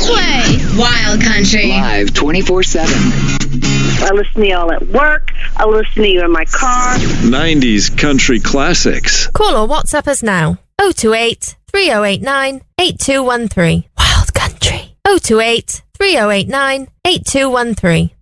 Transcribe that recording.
Play Wild Country. Live 24/7. I listen to y'all at work. I listen to you in my car. 90s country classics. Call or WhatsApp us now. 028 3089 8213. Wild Country. 028 3089 8213.